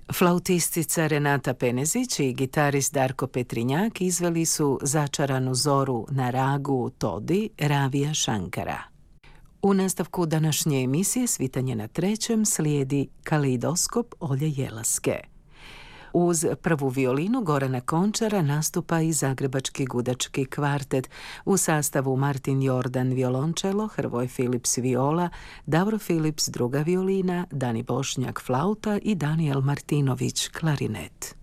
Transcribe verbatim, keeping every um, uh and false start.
Flautistica Renata Penezić i gitarist Darko Petrinjak izveli su Začaranu zoru na ragu Todi Ravija Shankara. U nastavku današnje emisije Svitanje na trećem slijedi Kaleidoskop Olje Jelaske. Uz prvu violinu Gorana Končara nastupa i Zagrebački gudački kvartet u sastavu Martin Jordan violončelo, Hrvoje Filips viola, Davor Filips druga violina, Dani Bošnjak flauta i Danijel Martinović klarinet.